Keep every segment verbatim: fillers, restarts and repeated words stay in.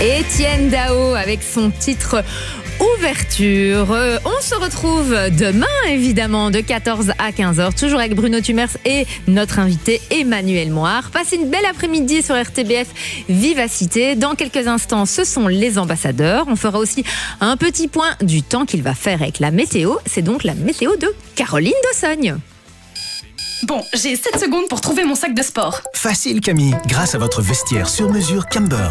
Etienne Dao avec son titre Ouverture. Euh, on se retrouve demain, évidemment, de quatorze à quinze heures, toujours avec Bruno Tumers et notre invité Emmanuel Moire. Passez une belle après-midi sur R T B F Vivacité. Dans quelques instants, ce sont les ambassadeurs. On fera aussi un petit point du temps qu'il va faire avec la météo. C'est donc la météo de Caroline Dossogne. Bon, j'ai sept secondes pour trouver mon sac de sport. Facile Camille, grâce à votre vestiaire sur mesure Camber.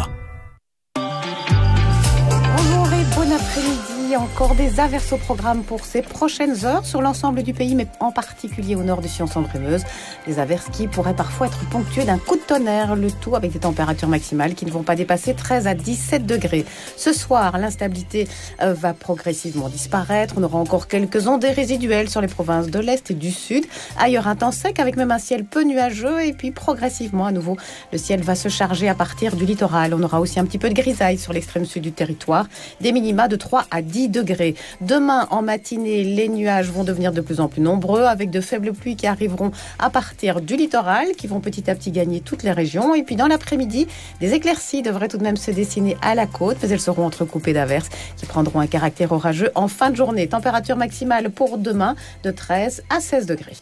Bonjour et bon après-midi. Encore des averses au programme pour ces prochaines heures sur l'ensemble du pays, mais en particulier au nord de Sion-Sambre-et-Meuse. Des averses qui pourraient parfois être ponctuées d'un coup de tonnerre, le tout avec des températures maximales qui ne vont pas dépasser treize à dix-sept degrés. Ce soir, l'instabilité va progressivement disparaître. On aura encore quelques ondées résiduelles sur les provinces de l'Est et du Sud. Ailleurs, un temps sec avec même un ciel peu nuageux. Et puis, progressivement, à nouveau, le ciel va se charger à partir du littoral. On aura aussi un petit peu de grisaille sur l'extrême sud du territoire. Des minima de trois à dix degrés. Demain, en matinée, les nuages vont devenir de plus en plus nombreux avec de faibles pluies qui arriveront à partir du littoral, qui vont petit à petit gagner toutes les régions. Et puis, dans l'après-midi, des éclaircies devraient tout de même se dessiner à la côte, mais elles seront entrecoupées d'averses qui prendront un caractère orageux en fin de journée. Température maximale pour demain de treize à seize degrés.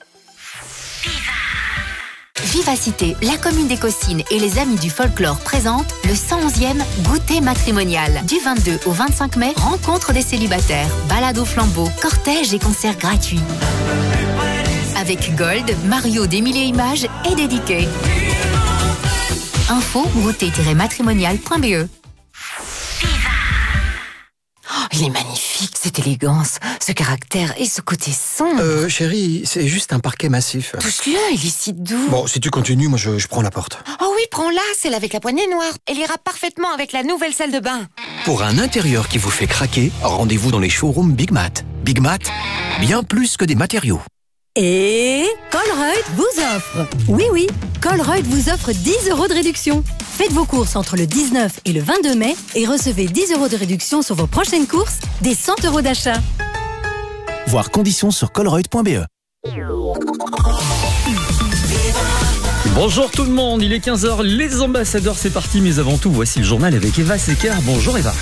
Vivacité, la commune des Cossines et les amis du folklore présentent le cent onzième goûter matrimonial. Du vingt-deux au vingt-cinq mai, rencontre des célibataires, balade au flambeau, cortège et concerts gratuits. Avec Gold, Mario des Mille et Images et Dédiqué. Info goûter-matrimonial point b e. Oh, il est magnifique, cette élégance, ce caractère et ce côté sombre. Euh, chérie, c'est juste un parquet massif. Touche-le, il est si doux. Bon, si tu continues, moi je, je prends la porte. Oh oui, prends-la, celle avec la poignée noire. Elle ira parfaitement avec la nouvelle salle de bain. Pour un intérieur qui vous fait craquer, rendez-vous dans les showrooms Big Mat. Big Mat, bien plus que des matériaux. Et Colruyt vous offre. Oui, oui, Colruyt vous offre dix euros de réduction. Faites vos courses entre le dix-neuf et le vingt-deux mai et recevez dix euros de réduction sur vos prochaines courses, des cent euros d'achat. Voir conditions sur colruyt point b e. Bonjour tout le monde, il est quinze heures, les ambassadeurs c'est parti, mais avant tout voici le journal avec Eva Secker. Bonjour Eva.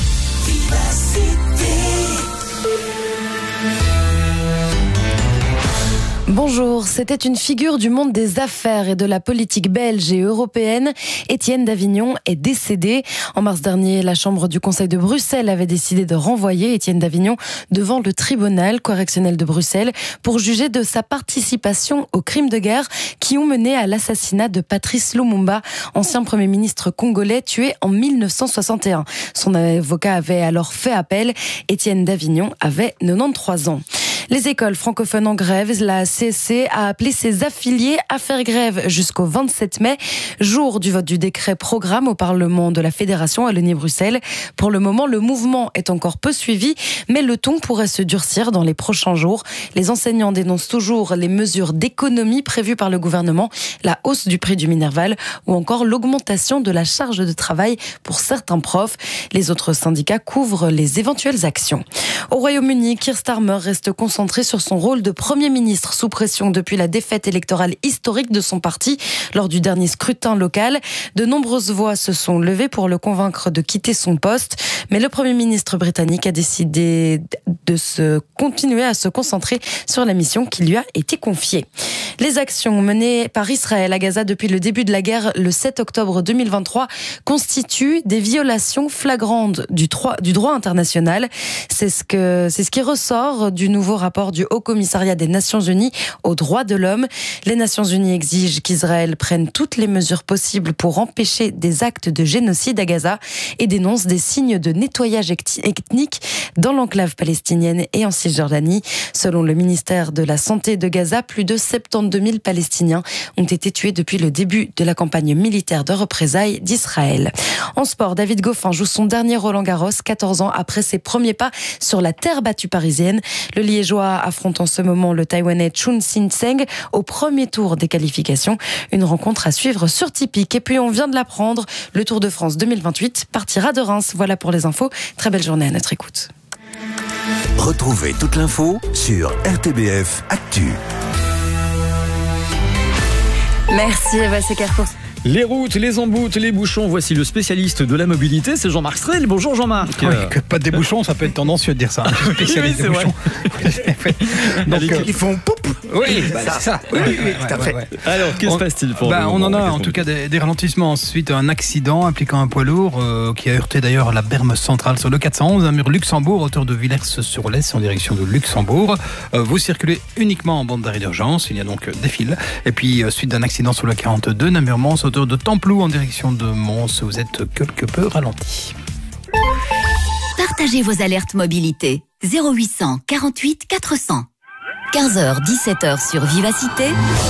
Bonjour, c'était une figure du monde des affaires et de la politique belge et européenne. Étienne Davignon est décédé. En mars dernier, la Chambre du Conseil de Bruxelles avait décidé de renvoyer Étienne Davignon devant le tribunal correctionnel de Bruxelles pour juger de sa participation aux crimes de guerre qui ont mené à l'assassinat de Patrice Lumumba, ancien Premier ministre congolais tué en mille neuf cent soixante et un. Son avocat avait alors fait appel. Étienne Davignon avait quatre-vingt-treize ans. Les écoles francophones en grève, la C S C a appelé ses affiliés à faire grève jusqu'au vingt-sept mai, jour du vote du décret programme au Parlement de la Fédération à Wallonie-Bruxelles. Pour le moment, le mouvement est encore peu suivi, mais le ton pourrait se durcir dans les prochains jours. Les enseignants dénoncent toujours les mesures d'économie prévues par le gouvernement, la hausse du prix du Minerval ou encore l'augmentation de la charge de travail pour certains profs. Les autres syndicats couvrent les éventuelles actions. Au Royaume-Uni, Keir Starmer reste concentré sur son rôle de Premier ministre sous pression depuis la défaite électorale historique de son parti lors du dernier scrutin local. De nombreuses voix se sont levées pour le convaincre de quitter son poste, mais le Premier ministre britannique a décidé de se continuer à se concentrer sur la mission qui lui a été confiée. Les actions menées par Israël à Gaza depuis le début de la guerre le sept octobre deux mille vingt-trois constituent des violations flagrantes du droit, du droit international. C'est ce que, c'est ce qui ressort du nouveau rapport du Haut Commissariat des Nations Unies aux droits de l'homme. Les Nations Unies exigent qu'Israël prenne toutes les mesures possibles pour empêcher des actes de génocide à Gaza et dénoncent des signes de nettoyage ethnique dans l'enclave palestinienne et en Cisjordanie. Selon le ministère de la Santé de Gaza, plus de soixante-douze mille Palestiniens ont été tués depuis le début de la campagne militaire de représailles d'Israël. En sport, David Goffin joue son dernier Roland-Garros, quatorze ans après ses premiers pas sur la terre battue parisienne. Le Liégeois affronte en ce moment le Taïwanais Chun Sin-seng au premier tour des qualifications. Une rencontre à suivre sur Tipeee. Et puis on vient de l'apprendre, le Tour de France deux mille vingt-huit partira de Reims. Voilà pour les infos. Très belle journée à notre écoute. Retrouvez toute l'info sur R T B F Actu. Merci Eva Secker pour Les routes, les emboutes, les bouchons, voici le spécialiste de la mobilité, c'est Jean-Marc Strel. Bonjour Jean-Marc. Oui, que pas des bouchons, ça peut être tendancieux de dire ça. Hein. Spécialiste oui, des bouchons. Donc, euh, ils font poup. Oui, bah, c'est ça. Oui, ouais, oui, ouais, tout à ouais, fait. ouais. Alors, qu'est-ce qui se passe-t-il pour bah, nous On en a bon, en tout cas des, des ralentissements suite à un accident impliquant un poids lourd euh, qui a heurté d'ailleurs la berme centrale sur le quatre cent onze, un mur Luxembourg, hauteur de Villers-sur-Lez en direction de Luxembourg. Euh, vous circulez uniquement en bande d'arrêt d'urgence, il y a donc euh, des fils. Et puis, euh, suite d'un accident sur le quarante-deux, Namur-Mons, hauteur de Templou en direction de Mons, vous êtes quelque peu ralenti. Partagez vos alertes mobilité. zéro huit cent quarante-huit quatre cents. quinze heures dix-sept heures sur Vivacité.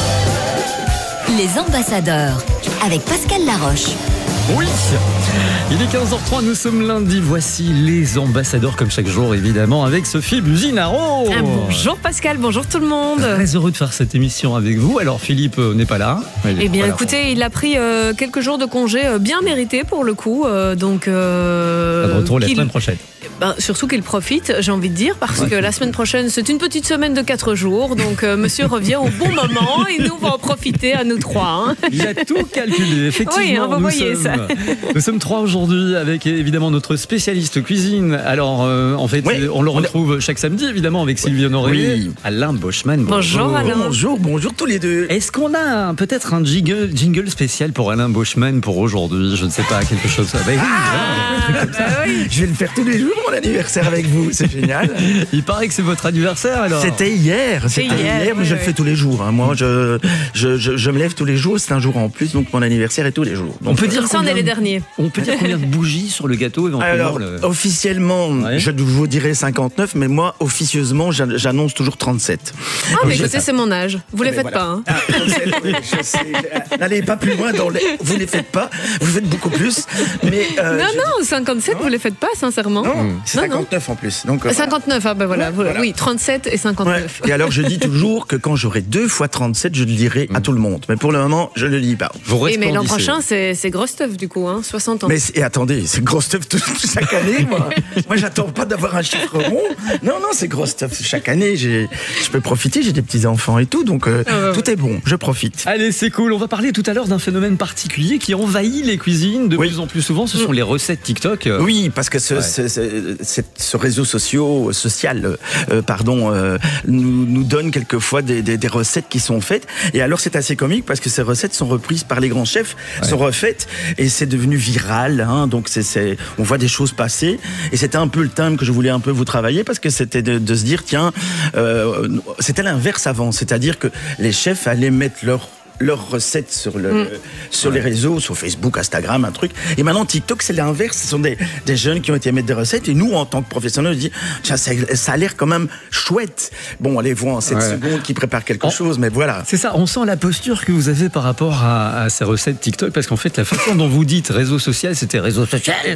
Les ambassadeurs avec Pascal Laroche. Oui, il est quinze heures trois, nous sommes lundi, voici les ambassadeurs comme chaque jour évidemment avec Sophie Buginaro. Ah, bonjour Pascal, bonjour tout le monde. Très heureux de faire cette émission avec vous. Alors Philippe euh, n'est pas là. Eh bien écoutez, il a pris euh, quelques jours de congé euh, bien mérités pour le coup. Euh, donc, euh, de retour la semaine prochaine. Ben, surtout qu'il profite, j'ai envie de dire, parce ouais. que la semaine prochaine, c'est une petite semaine de quatre jours. Donc monsieur revient au bon moment et nous, on va en profiter à nous trois. Hein. Il a tout calculé, effectivement. Oui, hein, vous nous voyez sommes, ça. Nous sommes trois aujourd'hui avec évidemment notre spécialiste cuisine. Alors euh, en fait, oui, on le retrouve on... chaque samedi évidemment avec Sylvie Honoré, oui. Alain Boschman. Bonjour, bonjour Alain. Bonjour, bonjour tous les deux. Est-ce qu'on a peut-être un jingle, jingle spécial pour Alain Boschman pour aujourd'hui? Je ne sais pas, quelque chose. Bah, oui, ah, ouais, bah, oui. Je vais le faire tous les jours mon anniversaire avec vous, c'est génial. Il paraît que c'est votre anniversaire alors. C'était hier, c'était hier, hier mais oui, je oui. le fais tous les jours. Hein. Moi, je, je, je, je me lève tous les jours, c'est un jour en plus, donc mon anniversaire est tous les jours. Donc, on peut dire ça, on est les derniers. On peut dire combien de bougies sur le gâteau éventuellement? Alors, le... officiellement, ouais. je vous dirais cinquante-neuf, mais moi, officieusement, j'annonce toujours trente-sept. Ah, mais écoutez, c'est mon âge. Vous les faites voilà. pas. Hein. Ah, oui, je sais. N'allez pas plus loin dans les. Vous les faites pas. Vous faites beaucoup plus. Mais euh, non, non, cinquante-sept, non. Vous les faites pas, sincèrement. Non, mmh. c'est cinquante-neuf non. en plus. Donc, euh, cinquanteneuf, ah ben voilà, ouais, voilà. Oui, trente-sept et cinquante-neuf. Ouais. Et alors, je dis toujours que quand j'aurai deux fois trente-sept, je le dirai mmh. à tout le monde. Mais pour le moment, je ne le dis pas. Et mais l'an prochain, c'est gros stuff du coup, hein, soixante ans. Mais et attendez, c'est gros stuff tout, chaque année, moi. Moi, j'attends pas d'avoir un chiffre rond. Non, non, c'est gros stuff chaque année. Je peux profiter, j'ai des petits-enfants et tout, donc euh, euh, tout est bon, je profite. Allez, c'est cool. On va parler tout à l'heure d'un phénomène particulier qui envahit les cuisines de oui. plus en plus souvent. Ce sont les recettes TikTok. Oui, parce que ce, ouais. ce, ce, ce, ce réseau socio, social euh, pardon, euh, nous, nous donne quelquefois des, des, des recettes qui sont faites. Et alors, c'est assez comique parce que ces recettes sont reprises par les grands chefs, ouais. sont refaites et c'est devenu viral. Hein, donc, c'est, c'est, on voit des choses passer. Et c'était un peu le thème que je voulais un peu vous travailler parce que c'était de, de se dire, tiens, euh, c'était l'inverse avant. C'est-à-dire que les chefs allaient mettre leur leurs recettes sur, le, mmh. sur ouais. les réseaux, sur Facebook, Instagram, un truc. Et maintenant, TikTok, c'est l'inverse. Ce sont des, des jeunes qui ont été mettre des recettes. Et nous, en tant que professionnels, on dit, tiens, ça, ça a l'air quand même chouette. Bon, allez voir en sept ouais. secondes qui préparent quelque on, chose, mais voilà. C'est ça, on sent la posture que vous avez par rapport à, à ces recettes TikTok, parce qu'en fait, la façon dont vous dites réseau social, c'était réseau social.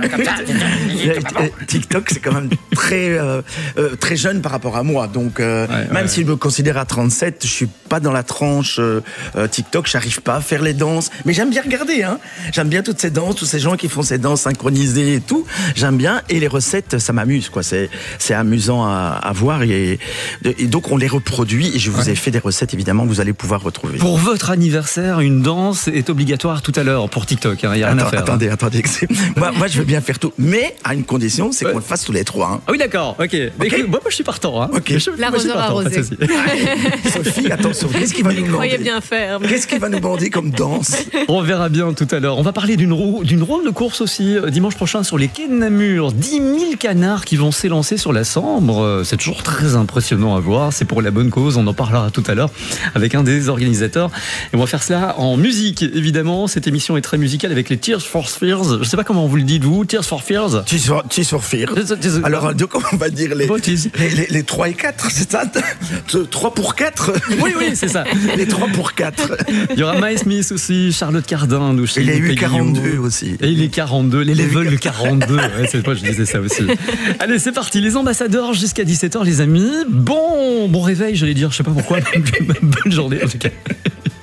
TikTok, c'est quand même très, euh, euh, très jeune par rapport à moi. Donc, euh, ouais, même ouais. si je me considère à trente-sept, je suis pas dans la tranche euh, Euh, TikTok, j'arrive pas à faire les danses, mais j'aime bien regarder, hein. J'aime bien toutes ces danses, tous ces gens qui font ces danses synchronisées et tout. J'aime bien, et les recettes, ça m'amuse, quoi. C'est, c'est amusant à, à voir, et, et donc on les reproduit. Et je vous ouais. ai fait des recettes, évidemment, que vous allez pouvoir retrouver. Pour votre anniversaire, une danse est obligatoire tout à l'heure pour TikTok. Il hein, y a rien Attends, à faire. Attendez, hein. attendez. moi, moi, je veux bien faire tout, mais à une condition, c'est ouais. qu'on le fasse tous les trois. Hein. Ah oui, d'accord. Ok. okay. Écoute, moi, moi, je suis partant. Hein. Okay. L'arroseur arrosé. Sophie, attention. Qu'est-ce qui va nous demander? bien faire. Qu'est-ce qui va nous bander comme danse? On verra bien tout à l'heure. On va parler d'une roue, d'une ronde de course aussi dimanche prochain sur les quais de Namur. dix mille canards qui vont s'élancer sur la Sambre. C'est toujours très impressionnant à voir. C'est pour la bonne cause. On en parlera tout à l'heure avec un des organisateurs. Et on va faire cela en musique, évidemment. Cette émission est très musicale avec les Tears for Fears. Je ne sais pas comment vous le dites, vous. Tears for Fears. Tears for, Tears for Fears. Alors, donc, on va dire les, les, les, les trois et quatre, c'est ça? trois pour quatre. Oui, oui, c'est ça. Les trois pour quatre. Il y aura Miles Smith aussi, Charlotte Cardin. Et les U quarante-deux aussi. Et les quarante-deux, les, les level quarante-deux. Ouais, c'est moi, je disais ça aussi. Allez, c'est parti. Les ambassadeurs jusqu'à dix-sept heures, les amis. Bon, bon réveil, j'allais dire. Je sais pas pourquoi. Bonne journée, en tout cas.